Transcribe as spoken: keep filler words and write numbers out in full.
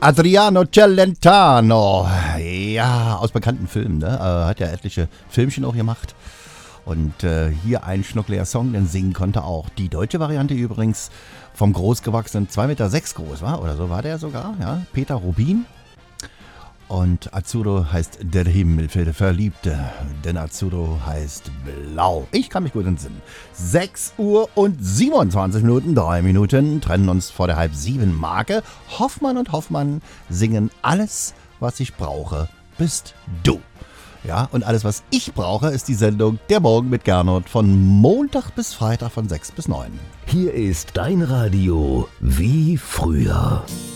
Adriano Celentano. Ja, aus bekannten Filmen, ne? Äh, hat ja etliche Filmchen auch gemacht. Und äh, hier ein schnuckliger Song, den singen konnte auch. Die deutsche Variante übrigens vom großgewachsenen zwei Komma sechs Meter groß, war? Oder so war der sogar, ja? Peter Rubin. Und Azzurro heißt der Himmel für die Verliebte, denn Azzurro heißt blau. Ich kann mich gut entsinnen. sechs Uhr und siebenundzwanzig Minuten, drei Minuten, trennen uns vor der halb sieben Marke. Hoffmann und Hoffmann singen alles, was ich brauche, bist du. Ja, und alles, was ich brauche, ist die Sendung Der Morgen mit Gernot von Montag bis Freitag von sechs bis neun. Hier ist dein Radio wie früher.